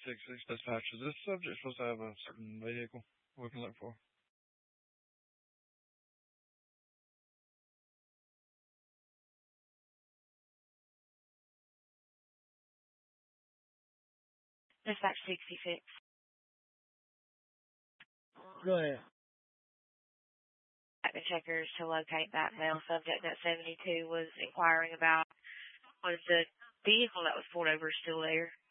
dispatch. Is this subject supposed to have a certain vehicle we can look for? Dispatch 66. Go ahead. The checkers to locate that male subject that 72 was inquiring about. Was the vehicle that was pulled over still there?